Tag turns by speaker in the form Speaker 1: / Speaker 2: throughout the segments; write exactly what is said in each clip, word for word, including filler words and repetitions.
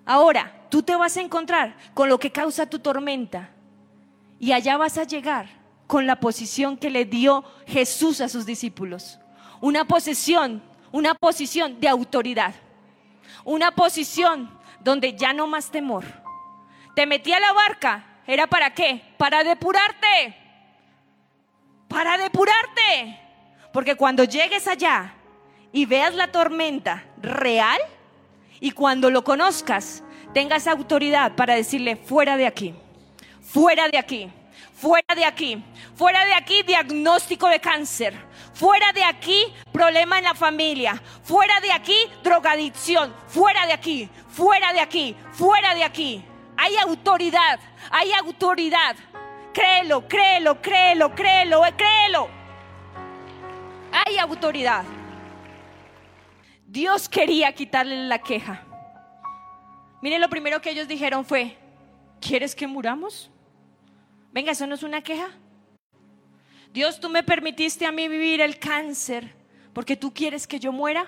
Speaker 1: Ahora, tú te vas a encontrar con lo que causa tu tormenta y allá vas a llegar con la posición que le dio Jesús a sus discípulos. Una posición, una posición de autoridad. Una posición donde ya no más temor. Te metí a la barca, ¿era para qué? Para depurarte. Para depurarte. Porque cuando llegues allá y veas la tormenta real, y cuando lo conozcas, tengas autoridad para decirle: fuera de aquí, fuera de aquí, fuera de aquí, fuera de aquí diagnóstico de cáncer, fuera de aquí problema en la familia, fuera de aquí drogadicción, fuera de aquí, fuera de aquí, fuera de aquí. Hay autoridad, hay autoridad. Créelo, créelo, créelo, créelo, créelo. Hay autoridad. Dios quería quitarle la queja. Miren, lo primero que ellos dijeron fue: ¿quieres que muramos? Venga, eso no es una queja. Dios, tú me permitiste a mí vivir el cáncer porque tú quieres que yo muera.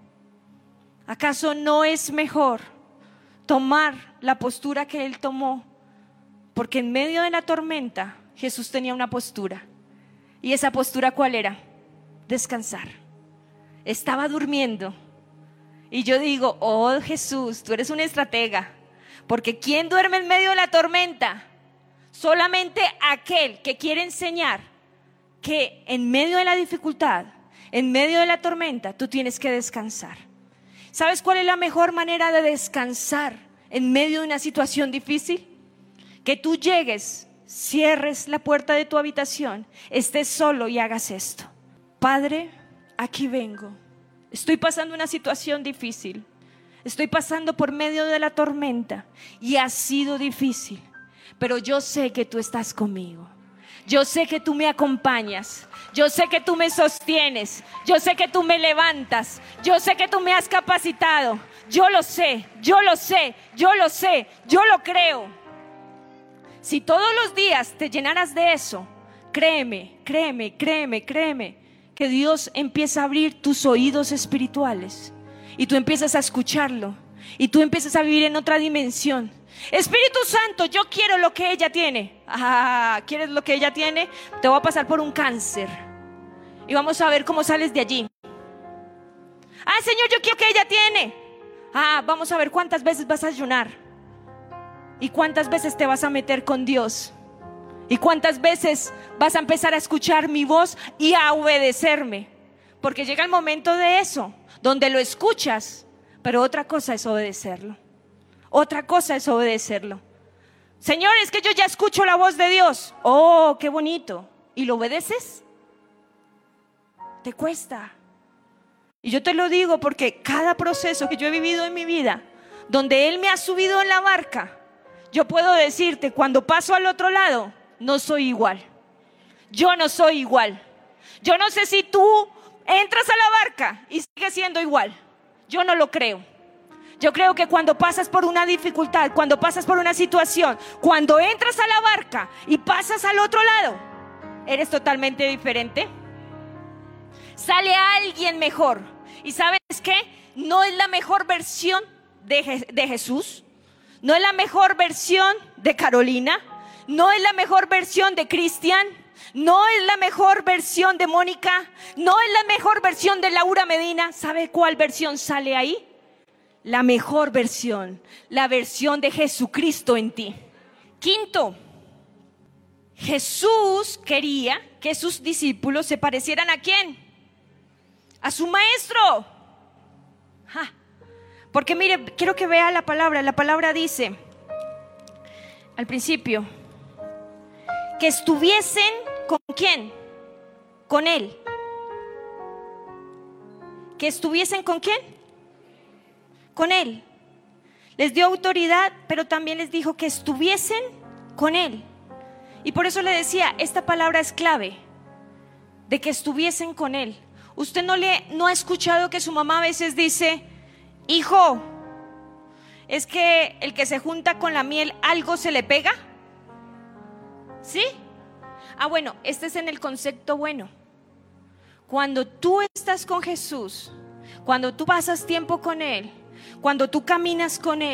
Speaker 1: ¿Acaso no es mejor tomar la postura que Él tomó? Porque en medio de la tormenta Jesús tenía una postura. ¿Y esa postura cuál era? Descansar. Estaba durmiendo. Y yo digo: oh Jesús, tú eres un estratega. Porque ¿quién duerme en medio de la tormenta? Solamente aquel que quiere enseñar que en medio de la dificultad, en medio de la tormenta, tú tienes que descansar. ¿Sabes cuál es la mejor manera de descansar en medio de una situación difícil? Que tú llegues, cierres la puerta de tu habitación, estés solo y hagas esto: Padre, aquí vengo. Estoy pasando una situación difícil. Estoy pasando por medio de la tormenta y ha sido difícil, pero yo sé que tú estás conmigo. Yo sé que tú me acompañas. Yo sé que tú me sostienes. Yo sé que tú me levantas. Yo sé que tú me has capacitado. Yo lo sé, yo lo sé, yo lo sé, yo lo creo. Si todos los días te llenaras de eso, créeme, créeme, créeme, créeme, que Dios empieza a abrir tus oídos espirituales y tú empiezas a escucharlo y tú empiezas a vivir en otra dimensión. Espíritu Santo, yo quiero lo que ella tiene. Ah, ¿quieres lo que ella tiene? Te voy a pasar por un cáncer y vamos a ver cómo sales de allí. Ah, Señor, yo quiero que ella tiene. Ah, vamos a ver cuántas veces vas a ayunar y cuántas veces te vas a meter con Dios. ¿Y cuántas veces vas a empezar a escuchar mi voz y a obedecerme? Porque llega el momento de eso, donde lo escuchas, pero otra cosa es obedecerlo. Otra cosa es obedecerlo. Señor, es que yo ya escucho la voz de Dios. Oh, qué bonito. ¿Y lo obedeces? Te cuesta. Y yo te lo digo porque cada proceso que yo he vivido en mi vida, donde Él me ha subido en la barca, yo puedo decirte, cuando paso al otro lado, no soy igual. Yo no soy igual. Yo no sé si tú entras a la barca y sigues siendo igual. Yo no lo creo. Yo creo que cuando pasas por una dificultad, cuando pasas por una situación, cuando entras a la barca y pasas al otro lado, eres totalmente diferente. Sale alguien mejor. ¿Y sabes qué? No es la mejor versión de, Je- de Jesús. No es la mejor versión de Carolina. No es la mejor versión de Cristian. No es la mejor versión de Mónica. No es la mejor versión de Laura Medina. ¿Sabe cuál versión sale ahí? La mejor versión. La versión de Jesucristo en ti. Quinto, Jesús quería que sus discípulos se parecieran ¿a quién? A su maestro. Ja. Porque mire, quiero que vea la palabra. La palabra dice al principio que estuviesen ¿con quién? Con Él. Que estuviesen ¿con quién? Con Él. Les dio autoridad, pero también les dijo que estuviesen con Él. Y por eso le decía, esta palabra es clave, de que estuviesen con Él. Usted no le no ha escuchado que su mamá a veces dice: hijo, es que el que se junta con la miel, ¿algo se le pega? ¿Sí? Ah, bueno, este es en el concepto bueno. Cuando tú estás con Jesús, cuando tú pasas tiempo con Él, cuando tú caminas con Él,